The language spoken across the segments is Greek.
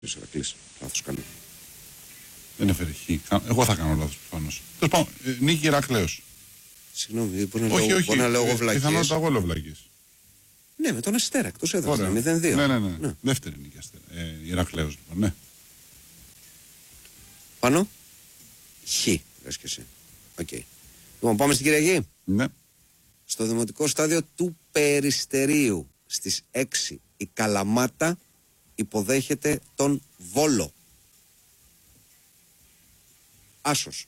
Ηρακλής. Λάθος κάνει. Δεν έφερε χ. Εγώ θα κάνω λάθος προφανώς. Τέλος πάντων, νίκη Ηρακλέος. Συγγνώμη, μπορεί να λέω εγώ βλακίες. Πιθανότατα εγώ λέω βλακίες. Ναι, με τον Αστέρα εκτός έδρας. 0-2. Ναι. Δεύτερη νίκη Αστέρα. Ηρακλέος λοιπόν, ναι. Πάνω. Χ. Λες και εσύ. Οκ. Λοιπόν, πάμε στην Κυριακή. Ναι. Στο δημοτικό στάδιο του Περιστερίου στις 6 η Καλαμάτα υποδέχεται τον Βόλο. Άσος.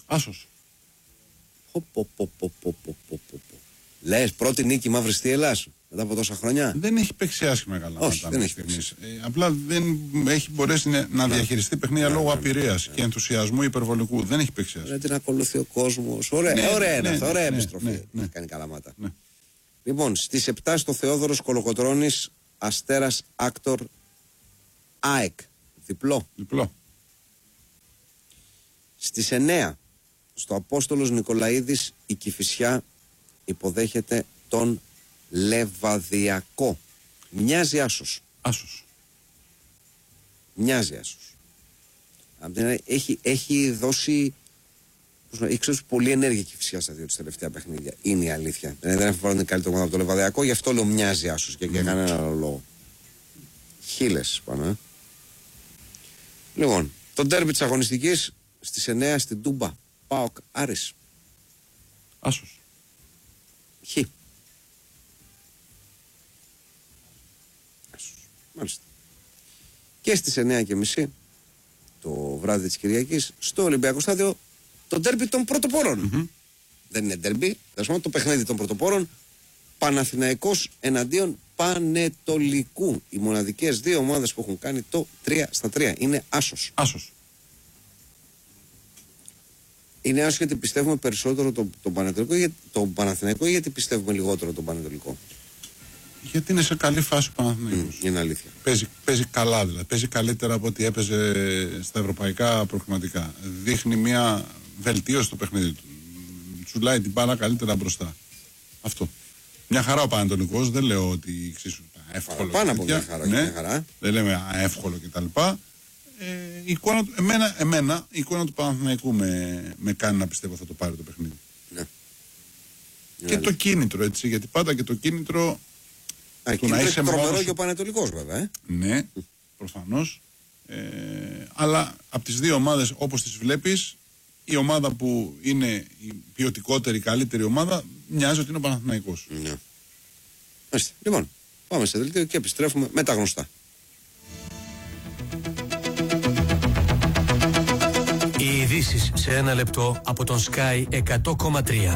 Λες πρώτη νίκη μαύρης θύελλας μετά από τόσα χρόνια. Δεν έχει παίξει άσχημα Καλαμάτα. Όχι, δεν έχει παίξει. Απλά δεν έχει μπορέσει να διαχειριστεί παιχνίδια λόγω απειρίας και ενθουσιασμού υπερβολικού. Δεν έχει παίξει άσχημα. Δεν την ακολουθεί ο κόσμος. Ωραία είναι αυτό. Ωραία επιστροφή. Κάνει Καλαμάτα. Ναι. Λοιπόν, στις 7 στο Θεόδωρος Κολοκοτρώνης, Αστέρας Άκτορ ΑΕΚ. Διπλό. Στις 9 στο Απόστολος Νικολαίδης η Κηφισιά υποδέχεται τον Λεβαδιακό. Μοιάζει Άσος. Έχει δώσει. Έχει ξέσει πολύ ενέργεια η Κηφισιά στα δύο της τελευταία παιχνίδια. Είναι η αλήθεια. Δεν έφερε καλύτερο ομάδα από το Λεβαδιακό, γι' αυτό λέω μοιάζει Άσος και για κανένα άλλο λόγο. Χίλες πάνω. Λοιπόν, το ντέρμπι της αγωνιστικής στις 9 στην Τούμπα. ΠΑΟΚ Άρης. Άσος. Χ. Μάλιστα. Και στις 9:30 το βράδυ της Κυριακής στο Ολυμπιακό Στάδιο το ντέρμπι των πρωτοπόρων. Δεν είναι ντέρμπι, το παιχνίδι των πρωτοπόρων. Παναθηναϊκός εναντίον Πανετολικού. Οι μοναδικές δύο ομάδες που έχουν κάνει το 3-3. Είναι Άσος. Είναι Άσος γιατί πιστεύουμε περισσότερο τον Παναθηναϊκό ή γιατί πιστεύουμε λιγότερο τον Πανετολικό. Γιατί είναι σε καλή φάση ο Παναθηναϊκός. Είναι αλήθεια. Παίζει καλά δηλαδή. Παίζει καλύτερα από ό,τι έπαιζε στα ευρωπαϊκά προκριματικά. Δείχνει μια βελτίωση στο παιχνίδι του. Τσουλάει την μπάλα καλύτερα μπροστά. Αυτό. Μια χαρά ο Πανετολικός. Δεν λέω ότι εξίσου εύκολο. Πάνω από μια χαρά. Ναι, μια χαρά. Δεν λέμε εύκολο κτλ. Εμένα η εικόνα του Παναθηναϊκού με κάνει να πιστεύω θα το πάρει το παιχνίδι. Ναι. Και το κίνητρο έτσι. Γιατί πάντα και το κίνητρο. Να είσαι τρομερό και ο Πανετολικός βέβαια. Ναι, προφανώς. Αλλά από τις δύο ομάδες όπως τις βλέπεις, η ομάδα που είναι η ποιοτικότερη, η καλύτερη ομάδα, μοιάζει ότι είναι ο Παναθηναϊκός. Ναι. Λοιπόν, πάμε σε δελτίο και επιστρέφουμε με τα γνωστά. Οι ειδήσεις σε ένα λεπτό από τον Sky 100,3.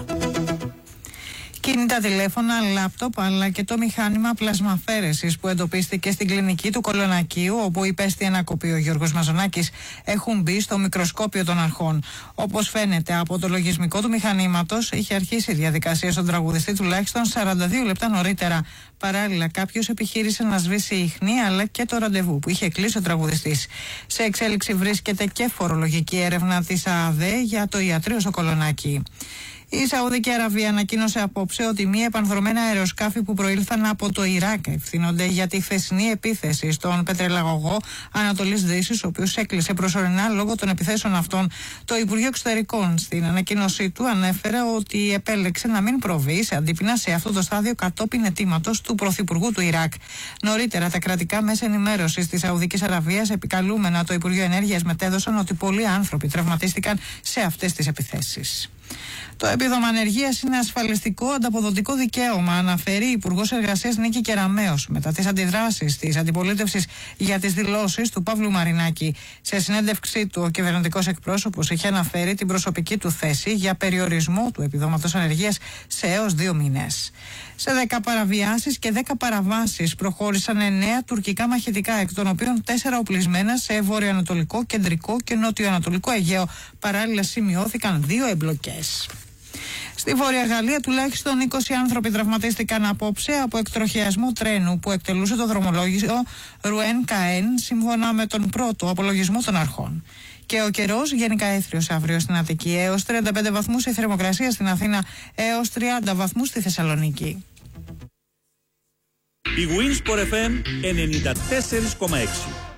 Κινητά τηλέφωνα, λάπτοπ αλλά και το μηχάνημα πλασμαφέρεσης που εντοπίστηκε στην κλινική του Κολονακίου, όπου υπέστη ανακοπή ο Γιώργος Μαζονάκης, έχουν μπει στο μικροσκόπιο των αρχών. Όπως φαίνεται από το λογισμικό του μηχανήματος, είχε αρχίσει η διαδικασία στον τραγουδιστή τουλάχιστον 42 λεπτά νωρίτερα. Παράλληλα, κάποιος επιχείρησε να σβήσει ίχνη αλλά και το ραντεβού που είχε κλείσει ο τραγουδιστής. Σε εξέλιξη βρίσκεται και φορολογική έρευνα της ΑΑΔΕ για το ιατρείο στο Κολονάκι. Η Σαουδική Αραβία ανακοίνωσε απόψε ότι μη επανδρομένα αεροσκάφη που προήλθαν από το Ιράκ ευθύνονται για τη χθεσινή επίθεση στον πετρελαγωγό Ανατολής Δύσης, ο οποίος έκλεισε προσωρινά λόγω των επιθέσεων αυτών. Το Υπουργείο Εξωτερικών στην ανακοίνωσή του ανέφερε ότι επέλεξε να μην προβεί σε αντίπεινα σε αυτό το στάδιο κατόπιν αιτήματος του Πρωθυπουργού του Ιράκ. Νωρίτερα, τα κρατικά μέσα ενημέρωσης της Σαουδικής Αραβίας, επικαλούμενα το Υπουργείο Ενέργειας, μετέδωσαν ότι πολλοί άνθρωποι τραυματίστηκαν σε αυτές τις επιθέσεις. Το επίδομα ανεργίας είναι ασφαλιστικό ανταποδοτικό δικαίωμα, αναφέρει η Υπουργός Εργασίας Νίκη Κεραμέως μετά τις αντιδράσεις της αντιπολίτευσης για τις δηλώσεις του Παύλου Μαρινάκη. Σε συνέντευξή του, ο κυβερνητικός εκπρόσωπος είχε αναφέρει την προσωπική του θέση για περιορισμό του επιδόματος ανεργίας σε έως 2 μήνες. Σε 10 παραβιάσεις και 10 παραβάσεις προχώρησαν 9 τουρκικά μαχητικά, εκ των οποίων 4 οπλισμένα σε βορειοανατολικό, κεντρικό και νότιο-ανατολικό Αιγαίο. Παράλληλα, σημειώθηκαν 2 εμπλοκές. Στη Βόρεια Γαλλία τουλάχιστον 20 άνθρωποι τραυματίστηκαν απόψε από εκτροχιασμό τρένου που εκτελούσε το δρομολόγιο Ρουέν Καέν, σύμφωνα με τον πρώτο απολογισμό των αρχών. Και ο καιρός γενικά έθριος αύριο στην Αττική, έως 35 βαθμούς η θερμοκρασία στην Αθήνα, έως 30 βαθμούς στη Θεσσαλονίκη. Η Winsport FM 94,6.